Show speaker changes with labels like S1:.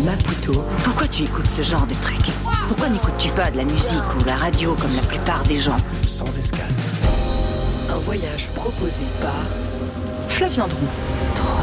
S1: Maputo.
S2: Pourquoi tu écoutes ce genre de truc ? Pourquoi n'écoutes-tu pas de la musique ou la radio comme la plupart des gens ?
S3: Sans escale.
S1: Un voyage proposé par
S2: Flavien Drou.
S1: Trop